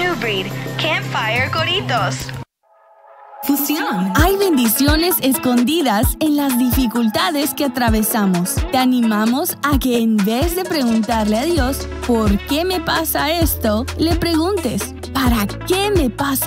New Breed, Campfire Coritos. Fusión. Hay bendiciones escondidas en las dificultades que atravesamos. Te animamos a que en vez de preguntarle a Dios, ¿por qué me pasa esto?, le preguntes, ¿para qué me pasa